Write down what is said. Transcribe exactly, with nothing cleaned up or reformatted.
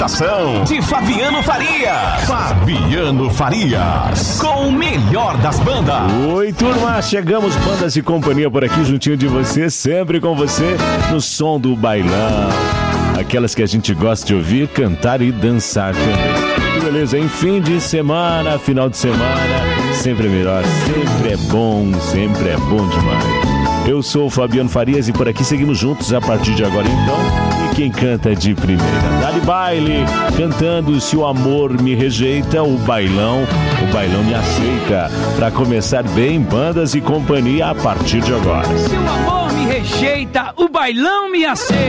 apresentação de Fabiano Farias. Fabiano Farias, com o melhor das bandas. Oi, turma, chegamos, Bandas e Companhia por aqui, juntinho de você, sempre com você, no som do bailão. Aquelas que a gente gosta de ouvir, cantar e dançar também. Beleza, em fim de semana, final de semana, sempre é melhor, sempre é bom, sempre é bom demais. Eu sou o Fabiano Farias e por aqui seguimos juntos a partir de agora então. E quem canta de primeira? Dali Baile, cantando Se o Amor Me Rejeita, o bailão, o bailão me aceita. Pra começar bem, Bandas e Companhia a partir de agora. Se o amor me rejeita, o bailão me aceita.